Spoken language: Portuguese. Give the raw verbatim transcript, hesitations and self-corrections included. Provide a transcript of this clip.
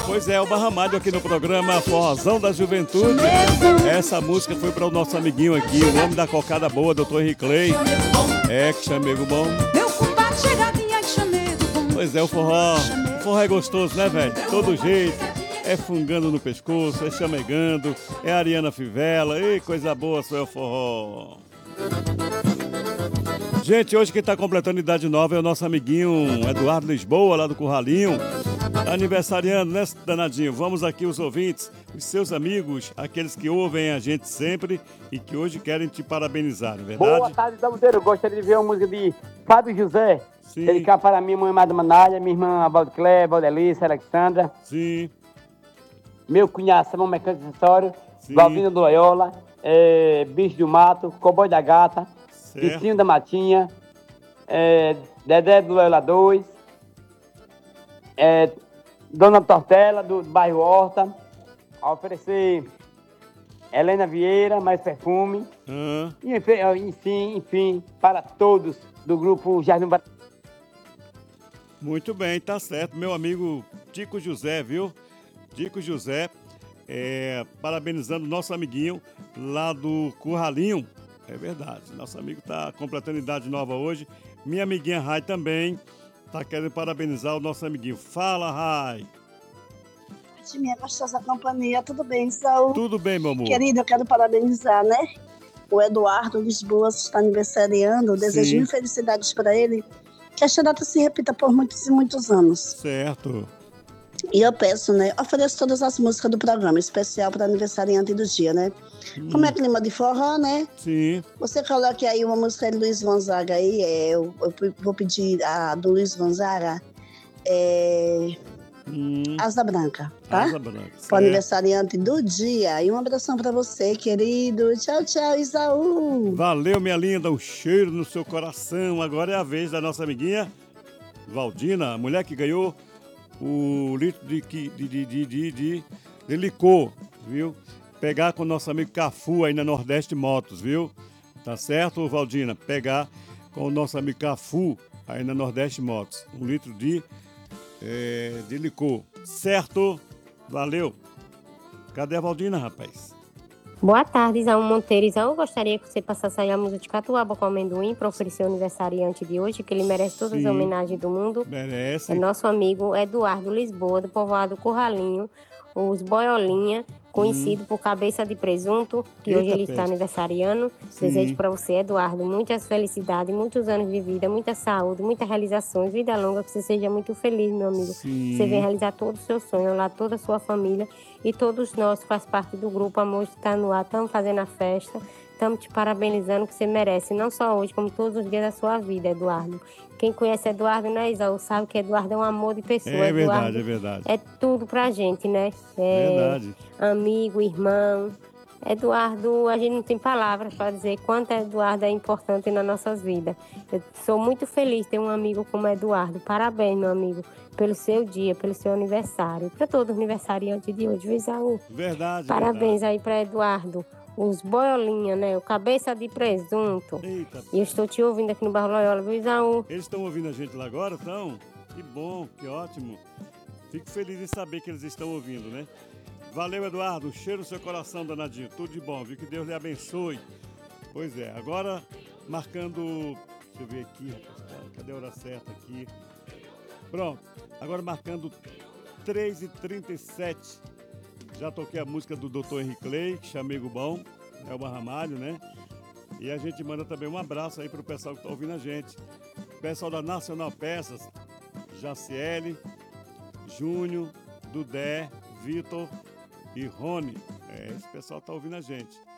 Pois é, o Barramalho aqui no programa Forrozão da Juventude. Essa música foi para o nosso amiguinho aqui, o homem da cocada boa, doutor Henrique Clay. É, que chamego bom. Pois é, o forró. O forró é gostoso, né, velho? De todo jeito. É fungando no pescoço, é chamegando, é Ariana Fivela. Ei, coisa boa, só é o forró. Gente, hoje quem está completando idade nova é o nosso amiguinho Eduardo Lisboa, lá do Curralinho. Aniversariando, né, danadinho? Vamos aqui os ouvintes, os seus amigos, aqueles que ouvem a gente sempre e que hoje querem te parabenizar, não é verdade? Boa tarde, Dabudeiro. Eu gostaria de ver uma música de Fábio José. Sim. Dedicar para minha mãe Amada Manalha, minha irmã Valdeclé, Valdelice, Alexandra. Sim. Meu cunhado Samão Mecânico Acessório, Sim. Valvina do Loyola, é, Bicho do Mato, Cowboy da Gata, Vicinho da Matinha, é, Dedé do Loyola dois, é, Dona Tortela do, do bairro Horta, a oferecer Helena Vieira, Mais Perfume, Uhum. e, enfim, enfim, para todos do grupo Jardim Bar... Muito bem, tá certo. Meu amigo Tico José, viu? Tico José, é, parabenizando o nosso amiguinho lá do Curralinho. É verdade, nosso amigo tá completando idade nova hoje. Minha amiguinha Rai também tá querendo parabenizar o nosso amiguinho. Fala, Rai! Minha gostosa companhia, tudo bem, Saul? Tudo bem, meu amor. Querido, eu quero parabenizar, né? O Eduardo Lisboa está aniversariando, desejo mil felicidades para ele, que esta data se repita por muitos e muitos anos. Certo. E eu peço, né? Ofereço todas as músicas do programa, especial para aniversariante do dia, né? Hum. Como é clima de forró, né? Sim. Você coloque aí uma música de Luiz Gonzaga aí, é, eu, eu vou pedir a do Luiz Gonzaga, é... Hum. Asa Branca, tá? Asa Branca. Para o aniversariante do dia. E um abração para você, querido. Tchau, tchau, Isaú. Valeu, minha linda. Um cheiro no seu coração. Agora é a vez da nossa amiguinha Valdina, a mulher que ganhou o litro de, de, de, de, de, de, de licor, viu? Pegar com o nosso amigo Cafu aí na Nordeste Motos, viu? Tá certo, Valdina? Pegar com o nosso amigo Cafu aí na Nordeste Motos. Um litro de, é, de licor. Certo? Valeu. Cadê a Valdina, rapaz? Boa tarde, Isaú Monteiro. Isaú, gostaria que você passasse aí a música de Catuaba com Amendoim para oferecer o aniversariante de hoje, que ele merece todas Sim, as homenagens do mundo. Merece. É nosso amigo Eduardo Lisboa, do povoado Curralinho, os Boiolinha, conhecido hum. por Cabeça de Presunto, que Eita hoje ele peste. Está aniversariando. Sim. Desejo para você, Eduardo, muitas felicidades, muitos anos de vida, muita saúde, muitas realizações, vida longa, que você seja muito feliz, meu amigo. Sim. Você venha realizar todos os seus sonhos lá, toda a sua família e todos nós que faz parte do grupo Amor está no ar, estamos fazendo a festa, estamos te parabenizando, que você merece, não só hoje, como todos os dias da sua vida, Eduardo. Quem conhece Eduardo, né, Isaú, sabe que Eduardo é um amor de pessoa. É verdade, Eduardo é verdade. É tudo pra gente, né? É verdade. Amigo, irmão. Eduardo, a gente não tem palavras para dizer quanto Eduardo é importante nas nossas vidas. Eu sou muito feliz de ter um amigo como Eduardo. Parabéns, meu amigo, pelo seu dia, pelo seu aniversário. Para todos os aniversariantes de hoje, viu, Isaú? Verdade, Parabéns verdade. aí para Eduardo. Os Boiolinha, né? O Cabeça de Presunto. Eita. E eu estou te ouvindo aqui no Bairro Loyola, viu, Isaú? Eles estão ouvindo a gente lá agora, então? Que bom, que ótimo. Fico feliz em saber que eles estão ouvindo, né? Valeu, Eduardo. Um cheiro no seu coração, danadinho. Tudo de bom, viu? Que Deus lhe abençoe. Pois é, agora marcando... Deixa eu ver aqui, rapaz. Cadê a hora certa aqui? Pronto. Agora marcando três e trinta e sete. Já toquei a música do doutor Henrique Clay, Chamego Bom, é o Barramalho, né? E a gente manda também um abraço aí pro pessoal que tá ouvindo a gente. Pessoal da Nacional Peças, Jaciele, Júnior, Dudé, Vitor e Rony. É, esse pessoal tá ouvindo a gente.